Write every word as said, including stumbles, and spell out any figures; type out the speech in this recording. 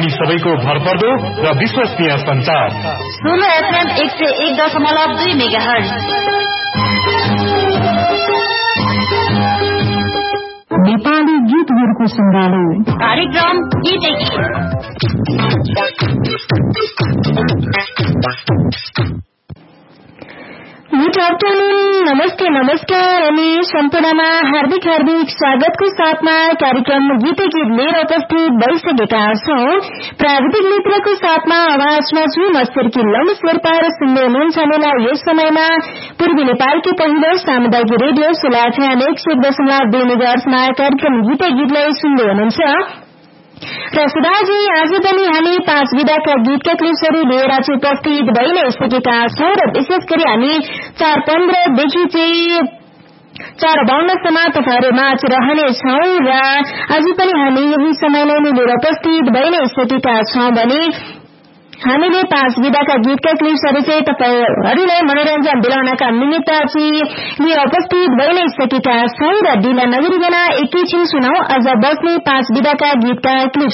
हामी सबैको भरपर्दो र विश्वसनीय संचार सोलो एफएम एक सय एक दशमलव दुई मेगाहर्ज नेपाली गीतहरूको सङ्गालो कार्यक्रम गीत गुड आफ्टरनुन, नमस्ते नमस्कार अनि सम्पूर्णमा हार्दिक हार्दिक स्वागतको साथमा कार्यक्रम गीत गीत लिएर उपस्थित भइसकेका छौं। प्राविधिक मित्रको साथमा आवाजमा छु म सिर्की लम शेर्पा र सुन्दै हुनुहुन्छ मलाई यस समयमा पूर्वी नेपालकै पहिलो सामुदायिक रेडियो सोलाफेम एक सय दशमलव दुई मेगाहर्जमा कार्यक्रम गीत गीतलाई सुन्दै हुनुहुन्छ र सुधाजी। आज पनि हामी पाँच विधाका गीतका क्लिप्सहरू लिएर चाहिँ उपस्थित भइ नै सकेका छौं र विशेष गरी हामी चार पन्ध्रदेखि चाहिँ चार बाउन्नसम्म तपाईहरु माझ रहनेछौं र आज पनि हामी यही समयलाई लिएर उपस्थित भइ नै सकेका छौं भने हामीले पाँच विधाका गीतका क्लिप्सहरू चाहिँ तपाईहरुलाई मनोरञ्जन दिलाउनका निमित्त चाहिँ लिएर उपस्थित भइ नै सकेका छौं र ढिला नगरिकन एकैछिन सुनौ अझ बस्ने पाँच विधाका गीतका क्लिप्स।